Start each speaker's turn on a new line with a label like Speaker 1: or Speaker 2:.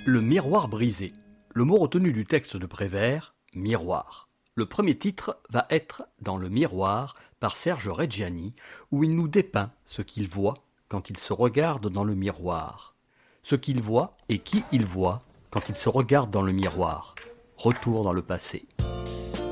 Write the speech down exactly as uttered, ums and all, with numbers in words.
Speaker 1: Le miroir brisé. Le mot retenu du texte de Prévert, miroir. Le premier titre va être Dans le miroir par Serge Reggiani, où il nous dépeint ce qu'il voit quand il se regarde dans le miroir. Ce qu'il voit et qui il voit quand il se regarde dans le miroir. Retour dans le passé.